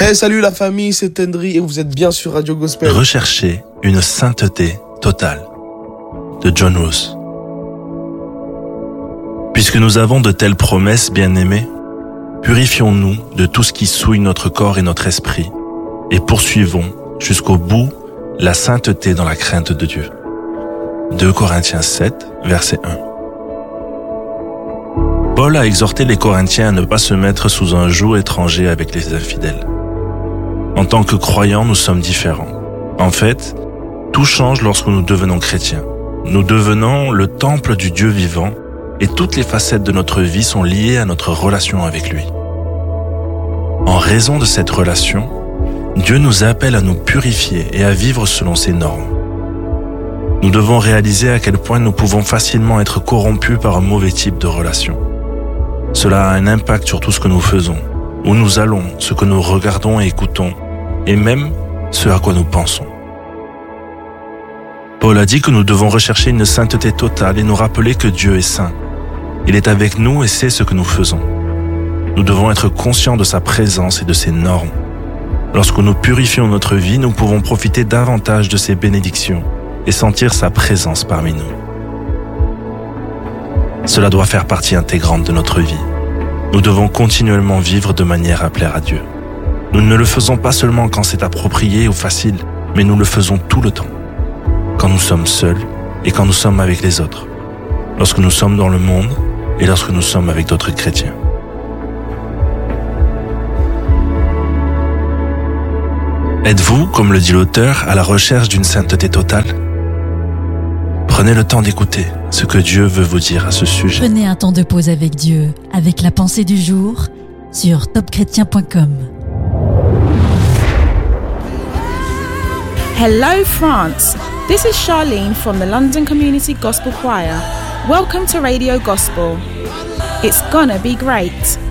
Hey, salut la famille, c'est Tendry et vous êtes bien sur Radio Gospel. Recherchez une sainteté totale de John Roos. Puisque nous avons de telles promesses, bien-aimés, purifions-nous de tout ce qui souille notre corps et notre esprit et poursuivons jusqu'au bout la sainteté dans la crainte de Dieu. 2 Corinthiens 7, verset 1. Paul a exhorté les Corinthiens à ne pas se mettre sous un joug étranger avec les infidèles. En tant que croyants, nous sommes différents. En fait, tout change lorsque nous devenons chrétiens. Nous devenons le temple du Dieu vivant et toutes les facettes de notre vie sont liées à notre relation avec lui. En raison de cette relation, Dieu nous appelle à nous purifier et à vivre selon ses normes. Nous devons réaliser à quel point nous pouvons facilement être corrompus par un mauvais type de relation. Cela a un impact sur tout ce que nous faisons, où nous allons, ce que nous regardons et écoutons, et même ce à quoi nous pensons. Paul a dit que nous devons rechercher une sainteté totale et nous rappeler que Dieu est saint. Il est avec nous et sait ce que nous faisons. Nous devons être conscients de sa présence et de ses normes. Lorsque nous purifions notre vie, nous pouvons profiter davantage de ses bénédictions et sentir sa présence parmi nous. Cela doit faire partie intégrante de notre vie. Nous devons continuellement vivre de manière à plaire à Dieu. Nous ne le faisons pas seulement quand c'est approprié ou facile, mais nous le faisons tout le temps. Quand nous sommes seuls et quand nous sommes avec les autres. Lorsque nous sommes dans le monde et lorsque nous sommes avec d'autres chrétiens. Êtes-vous, comme le dit l'auteur, à la recherche d'une sainteté totale ? Prenez le temps d'écouter ce que Dieu veut vous dire à ce sujet. Prenez un temps de pause avec Dieu, avec la pensée du jour sur topchrétien.com. Hello France, this is Charlene from the London Community Gospel Choir. Welcome to Radio Gospel. It's gonna be great.